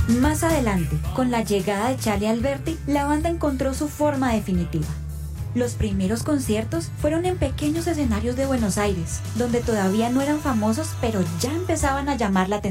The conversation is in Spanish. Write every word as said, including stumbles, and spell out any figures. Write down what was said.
Más adelante, con la llegada de Charlie Alberti, la banda encontró su forma definitiva. Los primeros conciertos fueron en pequeños escenarios de Buenos Aires, donde todavía no eran famosos, pero ya empezaban a llamar la atención.